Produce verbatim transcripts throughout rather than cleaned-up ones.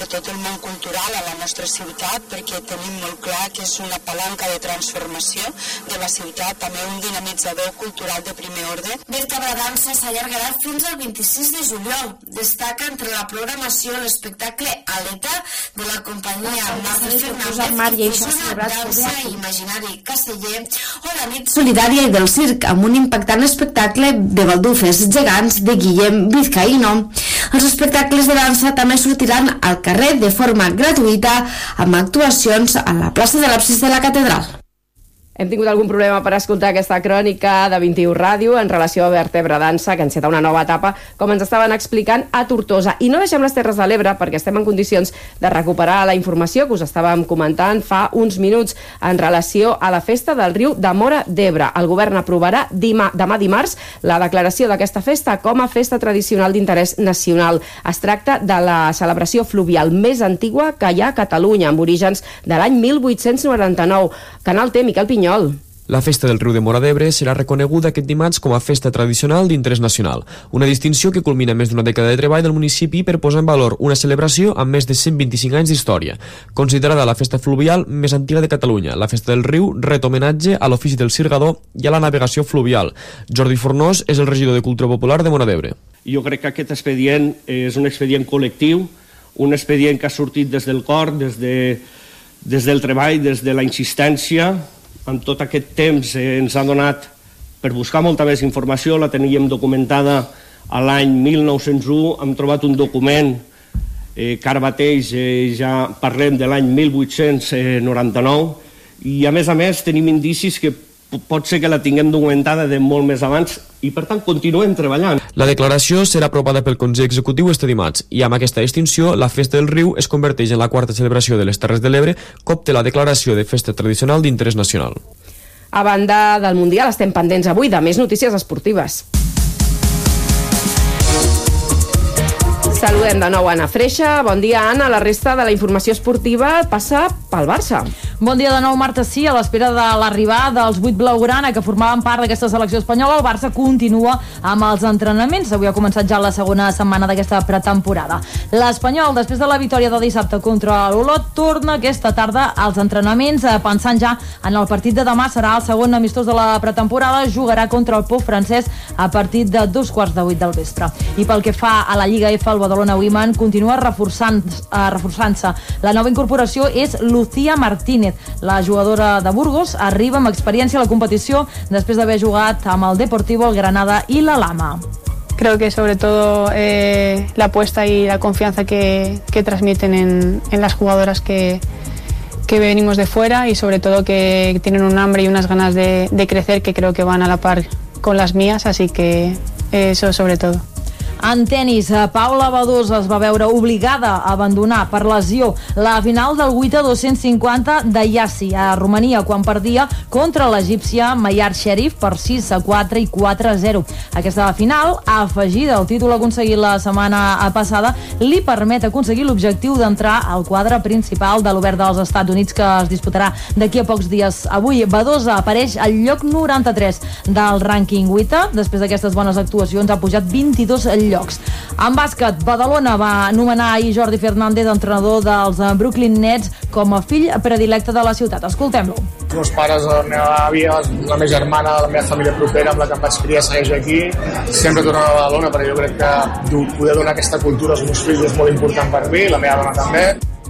per tot el món cultural a la nostra ciutat, perquè tenim molt clar que és una palanca de transformació de la ciutat, també un dinamitzador cultural de primer ordre. Berta Bradança s'allargarà fins al vint-i-sis de juliol. Destaca entre la programació l'espectacle Aleta de la companyia Marta Fernández, dansa i imaginari casteller, o la nit solidària i del circ, amb un impactant espectacle de baldufes gegants de Guillem Vizcaíno. Els espectacles de dansa també sortiran al carrer de forma gratuïta amb actuacions a la plaça de l'Absis de la Catedral. Hem tingut algun problema per escoltar aquesta crònica de vint i u Ràdio en relació a Berta Bradança, que enceta una nova etapa, com ens estaven explicant, a Tortosa. I no deixem les Terres de l'Ebre, perquè estem en condicions de recuperar la informació que us estàvem comentant fa uns minuts en relació a la festa del riu de Móra d'Ebre. El govern aprovarà dima, demà dimarts la declaració d'aquesta festa com a festa tradicional d'interès nacional. Es tracta de la celebració fluvial més antigua que hi ha a Catalunya, amb orígens de l'any mil vuit-cents noranta-nou. Canal T, Miquel Pinyol. La festa del riu de Móra d'Ebre serà reconeguda aquest dimarts com a festa tradicional d'interès nacional, una distinció que culmina més d'una dècada de treball del municipi per posar en valor una celebració amb més de cent vint-i-cinc anys d'història. Considerada la festa fluvial més antiga de Catalunya, la festa del riu ret homenatge a l'ofici del sirgador i a la navegació fluvial. Jordi Fornós és el regidor de Cultura Popular de Móra d'Ebre. Jo crec que aquest expedient és un expedient col·lectiu, un expedient que ha sortit des del cor, des, de, des del treball, des de la insistència. En tot aquest temps eh, ens ha donat per buscar molta més informació, la teníem documentada a l'any mil nou-cents u, hem trobat un document eh, que ara mateix eh, ja parlem de l'any mil vuit-cents noranta-nou, i a més a més tenim indicis que pot ser que la tinguem documentada de molt més abans i per tant continuem treballant. La declaració serà aprovada pel Consell Executiu este dimarts i amb aquesta distinció la festa del riu es converteix en la quarta celebració de les Terres de l'Ebre que obté la declaració de festa tradicional d'interès nacional. A banda del Mundial estem pendents avui de més notícies esportives. Saludem de nou Anna Freixa. Bon dia, Anna. La resta de la informació esportiva passa pel Barça. Bon dia de nou, Marta. Sí, a l'espera de l'arribada dels vuit blaugrana que formaven part d'aquesta selecció espanyola, el Barça continua amb els entrenaments. Avui ha començat ja la segona setmana d'aquesta pretemporada. L'Espanyol, després de la victòria de dissabte contra l'Olot, torna aquesta tarda als entrenaments, pensant ja en el partit de demà. Serà el segon amistós de la pretemporada. Jugarà contra el Pau francès a partir de dos quarts de vuit del vespre. I pel que fa a la Lliga F, el Badalona Women continua reforçant, eh, reforçant-se. La nova incorporació és Lucía Martínez. La jugadora de Burgos arriba amb experiència a la competició després d'haver jugat amb el Deportivo, el Granada i la Lama. Creo que sobre todo eh, la apuesta y la confianza que, que transmiten en, en las jugadoras que, que venimos de fuera y sobre todo que tienen un hambre y unas ganas de, de crecer que creo que van a la par con las mías, así que eso sobre todo. En tenis, Paula Badós es va veure obligada a abandonar per lesió la final del vuit a dos-cents cinquanta de Yassi a Romania quan perdia contra l'egípcia Mayar Sherif per sis a quatre i quatre a zero. Aquesta final, afegida al títol aconseguit la setmana passada, li permet aconseguir l'objectiu d'entrar al quadre principal de l'Obert dels Estats Units que es disputarà d'aquí a pocs dies. Avui Badós apareix al lloc noranta-tres del rànquing W T A. Després d'aquestes bones actuacions ha pujat vint-i-dos llocs. En bàsquet, Badalona va nomenar ahir Jordi Fernández, entrenador dels Brooklyn Nets, com a fill predilecte de la ciutat. Escoltem-lo. Els meus pares, la meva àvia, la meva germana, la meva família propera amb la que em vaig criar segueix aquí. Sempre tornant a Badalona, perquè jo crec que poder donar aquesta cultura als meus fills és molt important per mi, la meva dona també.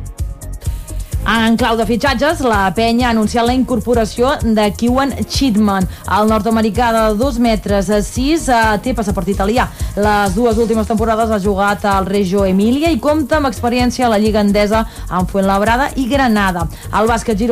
En clau de fitxatges, la penya ha anunciat la incorporació de Kiwan Chitman. El nord-americà de dos metres sis té passaport italià. Les dues últimes temporades ha jugat al Reggio Emilia i compta amb experiència a la Lliga Endesa amb Fuenlabrada i Granada. El bàsquet Girona